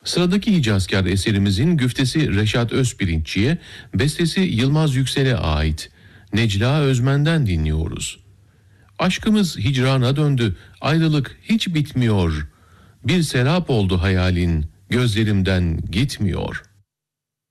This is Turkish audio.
Sıradaki Hicazkar eserimizin güftesi Reşat Özpirinççi'ye, bestesi Yılmaz Yüksel'e ait. Necla Özmen'den dinliyoruz. Aşkımız hicrana döndü, ayrılık hiç bitmiyor. Bir serap oldu hayalin, gözlerimden gitmiyor.